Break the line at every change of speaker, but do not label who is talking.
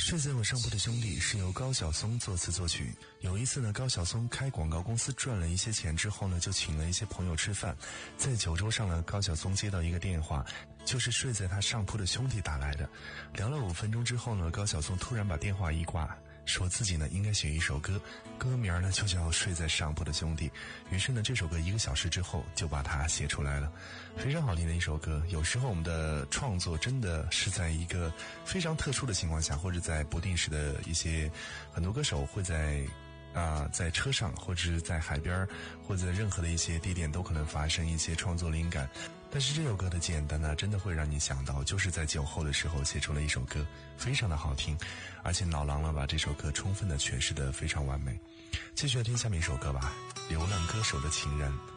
睡在我上铺的兄弟是由高晓松作词作曲。有一次呢，高晓松开广告公司赚了一些钱之后呢，就请了一些朋友吃饭。在酒桌上呢，高晓松接到一个电话，就是睡在他上铺的兄弟打来的。聊了5分钟之后呢，高晓松突然把电话一挂，说自己呢应该写一首歌，歌名呢就叫《睡在上铺的兄弟》。于是呢，这首歌1个小时之后就把它写出来了，非常好听的一首歌。有时候我们的创作真的是在一个非常特殊的情况下，或者在不定时的一些很多歌手会在车上，或者是在海边，或者在任何的一些地点都可能发生一些创作灵感。但是这首歌的简单呢，真的会让你想到，就是在酒后的时候写出了一首歌，非常的好听，而且老狼呢把这首歌充分的诠释得非常完美。继续来听下面一首歌吧，流浪歌手的情人。